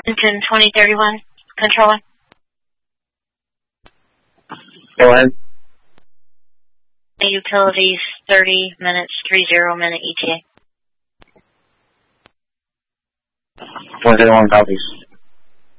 Washington 2031, controller. Go ahead. Utilities 30 minutes, 30-minute ETA. 401 copies.